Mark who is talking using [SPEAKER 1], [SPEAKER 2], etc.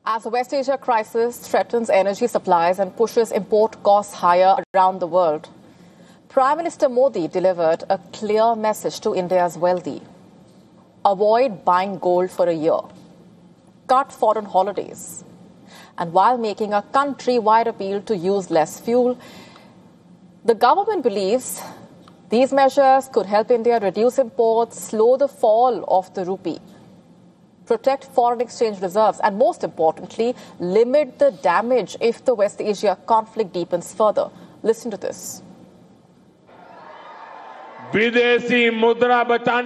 [SPEAKER 1] As the West Asia crisis threatens energy supplies and pushes import costs higher around the world, Prime Minister Modi delivered a clear message to India's wealthy. Avoid buying gold for a year. Cut foreign holidays. And while making a country-wide appeal to use less fuel, the government believes these measures could help India reduce imports, slow the fall of the rupee, protect foreign exchange reserves, and most importantly, limit the damage if the West Asia conflict deepens further. Listen to this.
[SPEAKER 2] विदेशी मुद्रा बचाने